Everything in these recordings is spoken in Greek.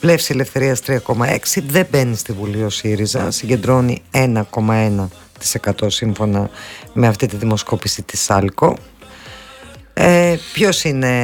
Πλεύση Ελευθερίας 3,6%. Δεν μπαίνει στη Βουλή ο ΣΥΡΙΖΑ. Συγκεντρώνει 1,1% σύμφωνα με αυτή τη δημοσκόπηση της ΣΑΛΚΟ. Ποιος είναι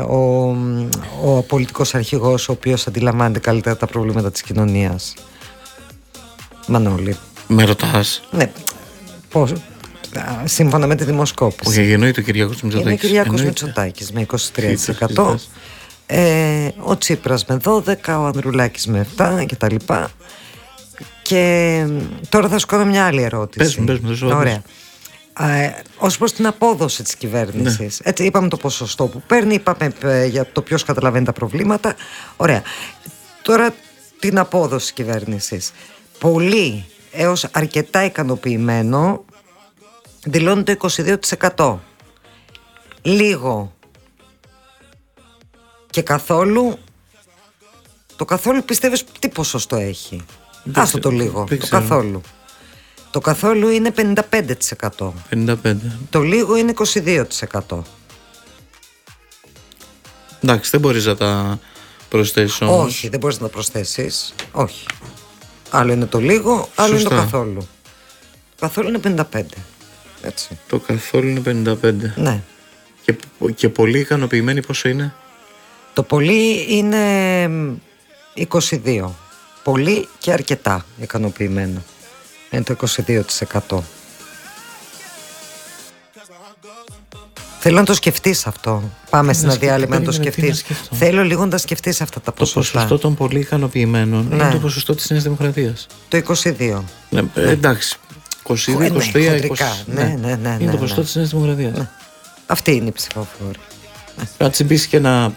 ο πολιτικός αρχηγός ο οποίος αντιλαμβάνεται καλύτερα τα προβλήματα της κοινωνίας? Μανώλη. Με ρωτάς? Ναι. Πώς? Σύμφωνα με τη δημοσκόπηση. Όχι, εννοείται ο Κυριάκος Μητσοτάκης. Είναι ο Κυριάκος Μητσοτάκης με 23%. Ο Τσίπρας με 12%, ο Ανδρουλάκης με 7% κτλ. Και τώρα θα σου κάνω μια άλλη ερώτηση. Πες μου. Ωραία. Ως προς την απόδοση της κυβέρνησης, ναι. Έτσι, είπαμε το ποσοστό που παίρνει, είπαμε για το ποιος καταλαβαίνει τα προβλήματα. Ωραία. Τώρα την απόδοση της κυβέρνησης. Πολύ έως αρκετά ικανοποιημένο δηλώνει το 22%. Λίγο και καθόλου. Το καθόλου πιστεύεις τι ποσοστό έχει? Άστο το λίγο. Το καθόλου. Το καθόλου είναι 55%. 55%. Το λίγο είναι 22%. Εντάξει, δεν μπορείς να τα προσθέσεις όμως. Όχι, δεν μπορείς να τα προσθέσεις. Όχι. Άλλο είναι το λίγο, άλλο είναι το καθόλου. Το καθόλου είναι 55%. Έτσι. Το καθόλου είναι 55%. Ναι. Και πολύ ικανοποιημένοι πόσο είναι? Το πολύ είναι 22%. Πολύ και αρκετά ικανοποιημένο. Είναι το 22%. Θέλω να το σκεφτείς αυτό. Πάμε στην διάλειμμα να το σκεφτείς. Θέλω λίγο να τα σκεφτείς αυτά τα ποσοστά. Το ποσοστό των πολύ ικανοποιημένων είναι το ποσοστό της Νέας Δημοκρατίας. Το 22%. Ναι, εντάξει. 22, 23, 20. Ναι. Είναι το ποσοστό της Νέας Δημοκρατίας. Ναι. Αυτή είναι η ψηφοφόρη. Να τσιμπήσει και ένα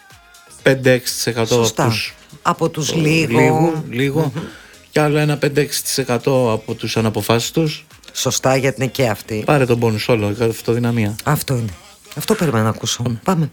5-6% από τους λίγο. Και άλλο ένα 5-6% από τους αναποφάσιστους. Σωστά, γιατί είναι και αυτοί. Πάρε τον πόνους όλο, η αυτοδυναμία. Αυτό είναι. Αυτό περιμένω να ακούσω. Πάμε.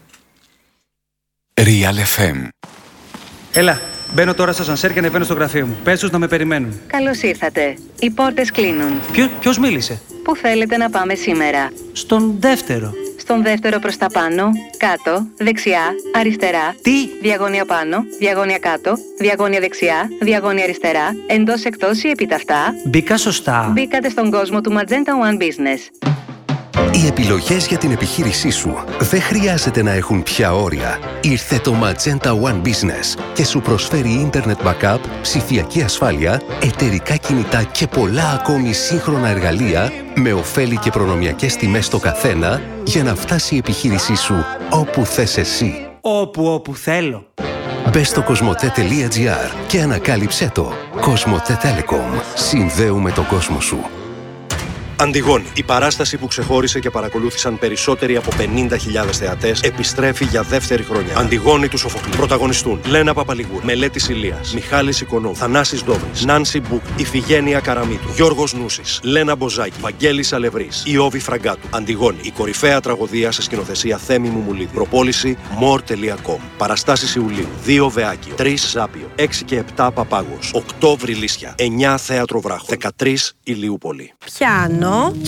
Real FM. Έλα, μπαίνω τώρα στο σανσέρ και ανεβαίνω στο γραφείο μου. Πες τους να με περιμένουν. Καλώς ήρθατε. Οι πόρτες κλείνουν. Ποιος μίλησε? Πού θέλετε να πάμε σήμερα? Στον δεύτερο. Στον δεύτερο προς τα πάνω, κάτω, δεξιά, αριστερά. Τι? Διαγώνια πάνω, διαγώνια κάτω, διαγώνια δεξιά, διαγώνια αριστερά, εντός εκτός ή επιταυτά. Μπήκα σωστά. Μπήκατε στον κόσμο του Magenta One Business. Οι επιλογές για την επιχείρησή σου δεν χρειάζεται να έχουν πια όρια. Ήρθε το Magenta One Business και σου προσφέρει Internet Backup, ψηφιακή ασφάλεια, εταιρικά κινητά και πολλά ακόμη σύγχρονα εργαλεία με ωφέλη και προνομιακές τιμές στο καθένα για να φτάσει η επιχείρησή σου όπου θες εσύ. Όπου θέλω. Μπες στο cosmote.gr και ανακάλυψέ το. Cosmote Telecom. Συνδέουμε τον κόσμο σου. Αντιγόνη. Η παράσταση που ξεχώρισε και παρακολούθησαν περισσότεροι από 50.000 θεατές επιστρέφει για δεύτερη χρονιά. Αντιγόνη του Σοφοκλή. Πρωταγωνιστούν Λένα Παπαλιγούρ, Μελέτης Ηλίας, Μιχάλης Οικονόμου, Θανάσης Ντόβρης, Νάνση Μπουκ, Ιφηγένεια Καραμίτου, Γιώργος Νούσης, Λένα Μποζάκη, Βαγγέλης Αλευρής, Ιώβη Φραγκάτου. Αντιγόνη. Η κορυφαία τραγωδία σε σκηνοθεσία Θέμη Μουμουλίδη. Προπόληση more.com. Παραστάσεις Ιουλίου. 2 Βεάκιο, 3 Ζάπιο, 6 και 7 Παπάγος, 8 Βρυλίσια, 9 Θέατρο Βράχο, 13 Ηλιούπολη. Πιάνω.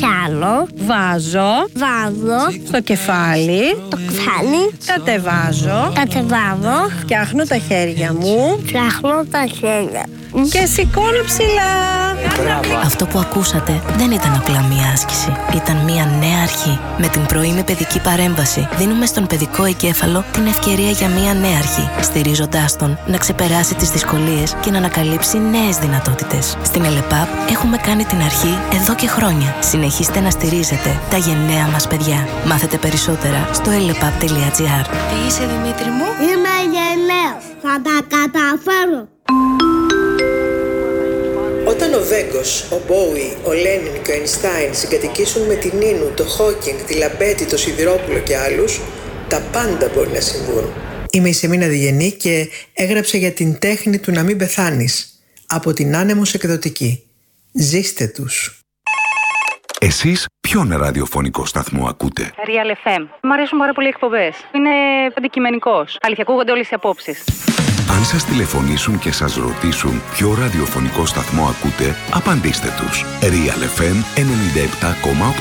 Βάζω στο κεφάλι. Κατεβάζω. Φτιάχνω τα χέρια μου. Και σηκώνω ψηλά. Αυτό που ακούσατε δεν ήταν απλά μία άσκηση. Ήταν μία νέα αρχή. Με την πρωινή παιδική παρέμβαση δίνουμε στον παιδικό εγκέφαλο την ευκαιρία για μία νέα αρχή, στηρίζοντάς τον να ξεπεράσει τις δυσκολίες και να ανακαλύψει νέες δυνατότητες. Στην ΕΛΕΠΑΠ έχουμε κάνει την αρχή εδώ και χρόνια. Συνεχίστε να στηρίζετε τα γενναία μας παιδιά. Μάθετε περισσότερα στο elepap.gr. Τι είσαι, Δημήτρη μου? Είμαι γενναίος. Θα τα καταφέρω. Όταν ο Βέγκος, ο Μπόουι, ο Λένιν και ο Αϊνστάιν συγκατοικήσουν με την Νίνου, το Χόκινγκ, τη Λαμπέτη, το Σιδηρόπουλο και άλλους, τα πάντα μπορεί να συμβούν. Είμαι η Σεμίνα Διγενή και έγραψα για την τέχνη του να μην πεθάνεις από την Άνεμος Εκδοτική. Ζήστε τους. Εσείς ποιον ραδιοφωνικό σταθμό ακούτε? Real FM. Μ' αρέσουν πάρα πολύ οι εκπομπές. Είναι αντικειμενικός. Αλήθεια, ακούγονται όλες οι απόψεις. Αν σας τηλεφωνήσουν και σας ρωτήσουν ποιο ραδιοφωνικό σταθμό ακούτε, απαντήστε τους. Real FM 97,8.